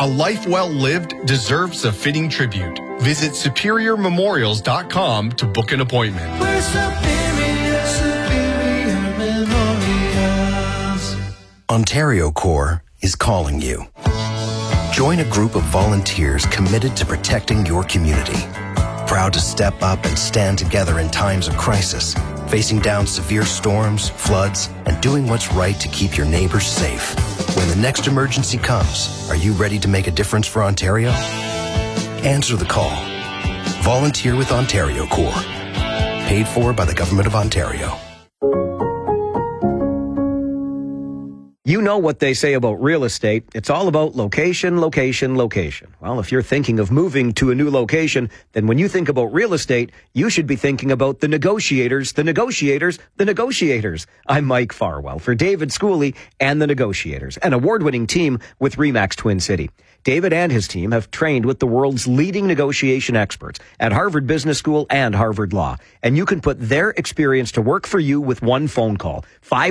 A life well lived deserves a fitting tribute. Visit SuperiorMemorials.com to book an appointment. We're Superior Memorials. Ontario Corps is calling you. Join a group of volunteers committed to protecting your community. Proud to step up and stand together in times of crisis, facing down severe storms, floods, and doing what's right to keep your neighbors safe. When the next emergency comes, are you ready to make a difference for Ontario? Answer the call. Volunteer with Ontario Corps. Paid for by the Government of Ontario. You know what they say about real estate. It's all about location, location, location. Well, if you're thinking of moving to a new location, then when you think about real estate, you should be thinking about the negotiators, the negotiators, the negotiators. I'm Mike Farwell for David Schooley and the Negotiators, an award-winning team with RE/MAX Twin City. David and his team have trained with the world's leading negotiation experts at Harvard Business School and Harvard Law. And you can put their experience to work for you with one phone call.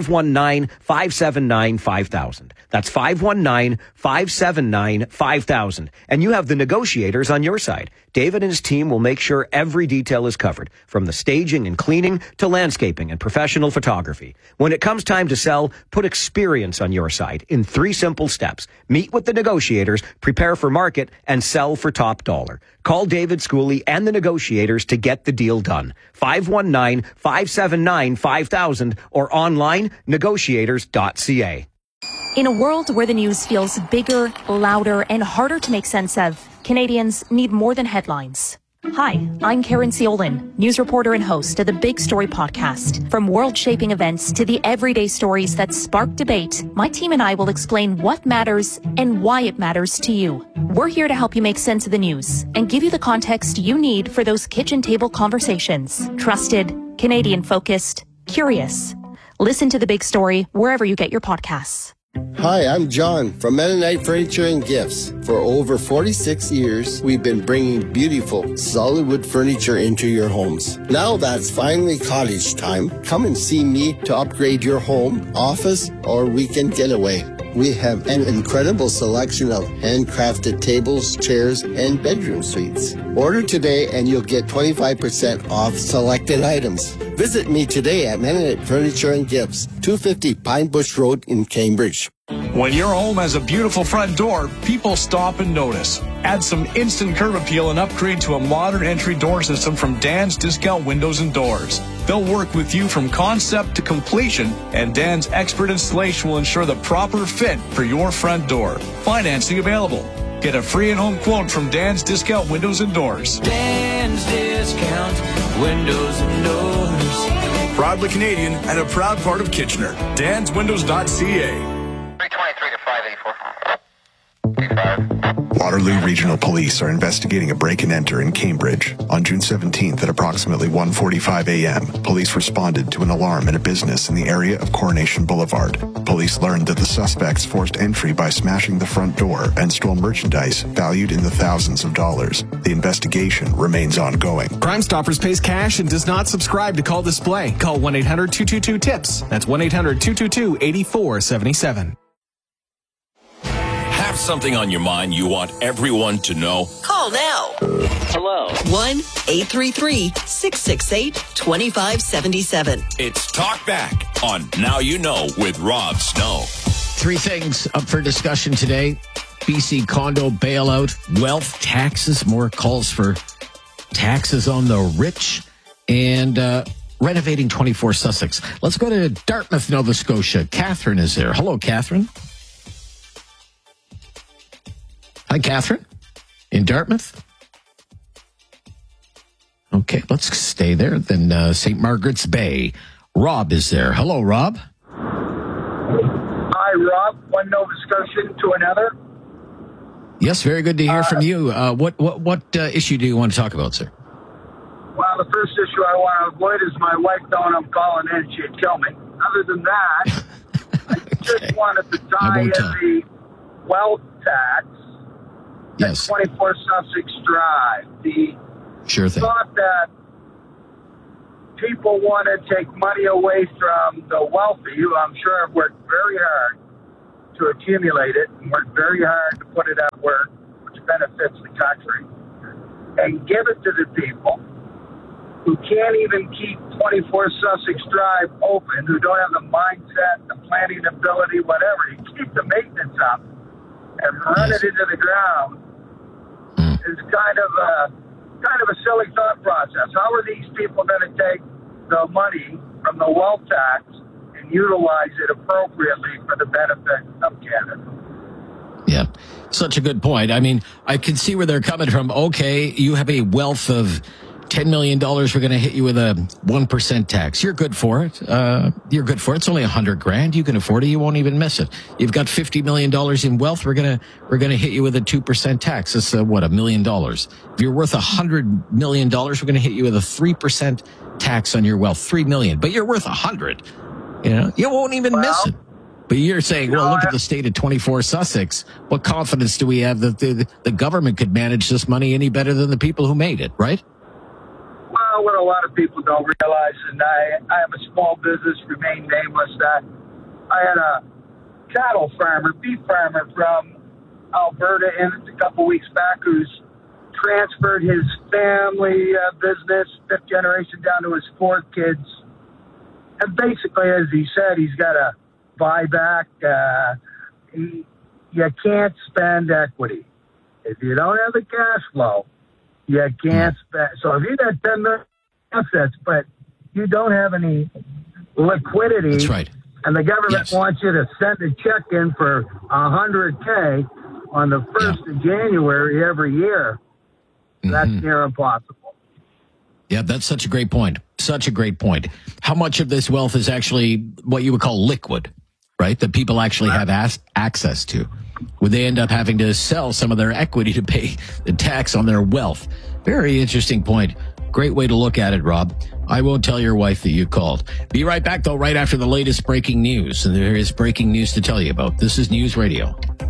519-579-5000. That's 519-579-5000. And you have the negotiators on your side. David and his team will make sure every detail is covered, from the staging and cleaning to landscaping and professional photography. When it comes time to sell, put experience on your side in 3 simple steps. Meet with the negotiators, prepare for market, and sell for top dollar. Call David Schooley and the Negotiators to get the deal done. 519-579-5000 or online negotiators.ca. In a world where the news feels bigger, louder, and harder to make sense of, Canadians need more than headlines. Hi, I'm Karen Ciolin, news reporter and host of the Big Story podcast. From world-shaping events to the everyday stories that spark debate, my team and I will explain what matters and why it matters to you. We're here to help you make sense of the news and give you the context you need for those kitchen table conversations. Trusted, Canadian-focused, curious. Listen to The Big Story wherever you get your podcasts. Hi, I'm John from Mennonite Furniture and Gifts. For over 46 years, we've been bringing beautiful, solid wood furniture into your homes. Now that's finally cottage time. Come and see me to upgrade your home, office, or weekend getaway. We have an incredible selection of handcrafted tables, chairs, and bedroom suites. Order today and you'll get 25% off selected items. Visit me today at Mennonite Furniture and Gifts, 250 Pine Bush Road in Cambridge. When your home has a beautiful front door, people stop and notice. Add some instant curb appeal and upgrade to a modern entry door system from Dan's Discount Windows and Doors. They'll work with you from concept to completion, and Dan's expert installation will ensure the proper fit for your front door. Financing available. Get a free at-home quote from Dan's Discount Windows and Doors. Dan's Discount Windows and Doors. Proudly Canadian and a proud part of Kitchener. DansWindows.ca. 323 to 584. Waterloo Regional Police are investigating a break-and-enter in Cambridge. On June 17th at approximately 1:45 a.m., police responded to an alarm in a business in the area of Coronation Boulevard. Police learned that the suspects forced entry by smashing the front door and stole merchandise valued in the thousands of dollars. The investigation remains ongoing. Crime Stoppers pays cash and does not subscribe to Call Display. Call 1-800-222-TIPS. That's 1-800-222-8477. Have something on your mind you want everyone to know? Call now. Hello. 1-833-668-2577. It's Talk Back on Now You Know with Rob Snow. 3 things up for discussion today. BC condo bailout, wealth taxes, more calls for taxes on the rich, and renovating 24 Sussex. Let's go to Dartmouth, Nova Scotia. Catherine is there. Hello, Catherine. Hi, Catherine, in Dartmouth. Okay, let's stay there. Then St. Margaret's Bay. Rob is there. Hello, Rob. Hi, Rob. One Nova Scotian to another. Yes, very good to hear from you. What issue do you want to talk about, sir? Well, the first issue I want to avoid is my wife knowing I'm calling in. She'd kill me. Other than that, I just wanted to tie in the wealth tax. Yes. 24 Sussex Drive. The sure thing. Thought that people want to take money away from the wealthy, who I'm sure have worked very hard to accumulate it and work very hard to put it at work, which benefits the country, and give it to the people who can't even keep 24 Sussex Drive open, who don't have the mindset, the planning ability, whatever, you keep the maintenance up and run it into the ground is kind of a silly thought process. How are these people going to take the money from the wealth tax and utilize it appropriately for the benefit of Canada? Yeah, such a good point. I mean, I can see where they're coming from. Okay, you have a wealth of $10 million. We're going to hit you with a 1% tax. You're good for it. You're good for it. It's only $100,000. You can afford it. You won't even miss it. You've got $50 million in wealth. We're going to hit you with a 2% tax. That's $1 million. If you're worth $100 million, we're going to hit you with a 3% tax on your wealth. $3 million, but you're worth 100. You know, you won't even miss it. But you're saying, well, look at the state of 24 Sussex. What confidence do we have that the government could manage this money any better than the people who made it, right? Well, what a lot of people don't realize, and I have a small business, remain nameless, that I had a cattle farmer, beef farmer from Alberta in a couple weeks back who's transferred his family business, fifth generation, down to his fourth kids. And basically, as he said, he's got a buyback. You can't spend equity. If you don't have the cash flow, you can't spend. So if you got 10 million assets, but you don't have any liquidity, that's right, and the government wants you to send a check in for $100K on the 1st of January every year, that's near impossible. Yeah, that's such a great point. Such a great point. How much of this wealth is actually what you would call liquid, right? That people actually have access to? Would they end up having to sell some of their equity to pay the tax on their wealth? Very interesting point. Great way to look at it, Rob. I won't tell your wife that you called. Be right back, though, right after the latest breaking news. And there is breaking news to tell you about. This is News Radio.